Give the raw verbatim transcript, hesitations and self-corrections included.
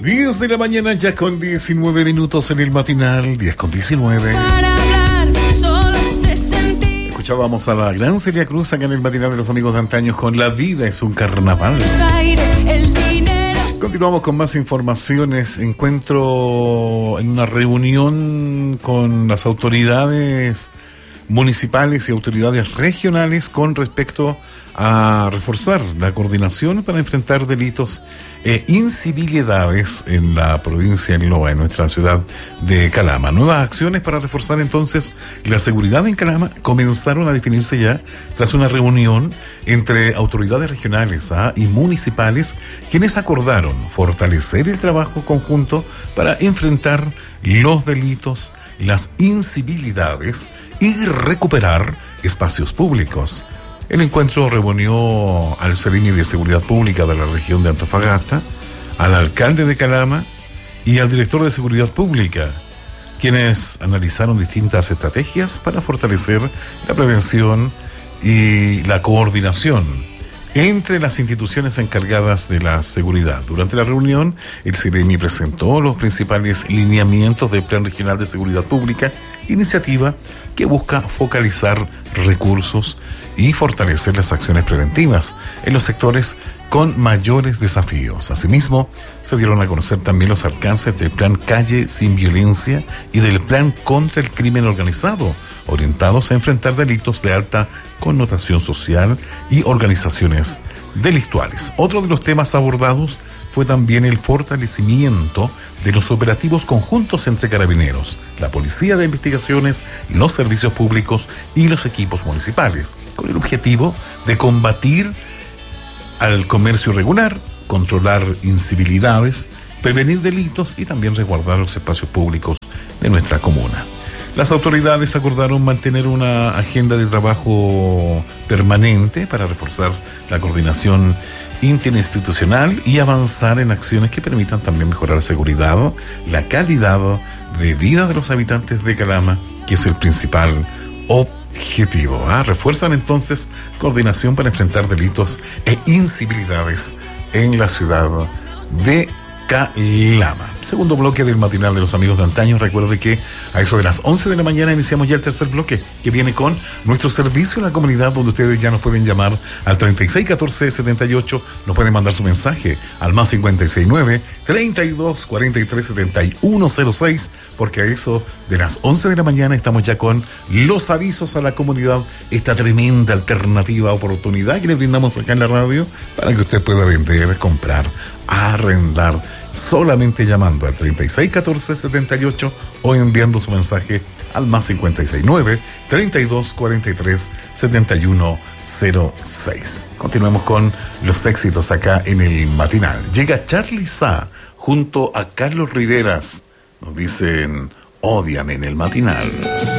diez de la mañana, ya con diecinueve minutos en el matinal, diez con diecinueve. Para hablar, solo se sentía. Escuchábamos a la gran Celia Cruz acá en el matinal de los amigos de antaños con La vida es un carnaval. Buenos Aires, el dinero. Continuamos con más informaciones. Encuentro en una reunión con las autoridades municipales y autoridades regionales con respecto a reforzar la coordinación para enfrentar delitos e incivilidades en la provincia de Loa, en nuestra ciudad de Calama. Nuevas acciones para reforzar entonces la seguridad en Calama comenzaron a definirse ya tras una reunión entre autoridades regionales ¿ah? y municipales, quienes acordaron fortalecer el trabajo conjunto para enfrentar los delitos, las incivilidades y recuperar espacios públicos. El encuentro reunió al Seremi de Seguridad Pública de la región de Antofagasta, al alcalde de Calama y al director de Seguridad Pública, quienes analizaron distintas estrategias para fortalecer la prevención y la coordinación entre las instituciones encargadas de la seguridad. Durante la reunión, el Seremi presentó los principales lineamientos del Plan Regional de Seguridad Pública, iniciativa que busca focalizar recursos y fortalecer las acciones preventivas en los sectores con mayores desafíos. Asimismo, se dieron a conocer también los alcances del Plan Calle Sin Violencia y del Plan contra el Crimen Organizado, orientados a enfrentar delitos de alta connotación social y organizaciones delictuales. Otro de los temas abordados fue también el fortalecimiento de los operativos conjuntos entre carabineros, la Policía de Investigaciones, los servicios públicos y los equipos municipales, con el objetivo de combatir al comercio irregular, controlar incivilidades, prevenir delitos y también resguardar los espacios públicos de nuestra comuna. Las autoridades acordaron mantener una agenda de trabajo permanente para reforzar la coordinación interinstitucional y avanzar en acciones que permitan también mejorar la seguridad, la calidad de vida de los habitantes de Calama, que es el principal objetivo. ¿ah? Refuerzan entonces coordinación para enfrentar delitos e incivilidades en la ciudad de Calama. Segundo bloque del matinal de los amigos de antaño. Recuerde que a eso de las once de la mañana iniciamos ya el tercer bloque, que viene con nuestro servicio a la comunidad, donde ustedes ya nos pueden llamar al treinta y seis catorce setenta y ocho, nos pueden mandar su mensaje al más cincuenta y seis nueve treinta y dos cuarenta y tres setenta y uno cero seis, porque a eso de las once de la mañana estamos ya con los avisos a la comunidad, esta tremenda alternativa, oportunidad que le brindamos acá en la radio para que usted pueda vender, comprar, arrendar, solamente llamando al treinta y seis catorce setenta y ocho o enviando su mensaje al más cincuenta y seis nueve treinta y dos cuarenta y tres setenta y uno cero seis. Continuemos con los éxitos acá en el matinal. Llega Charly Sa junto a Carlos Riveras. Nos dicen, ódiame en el matinal.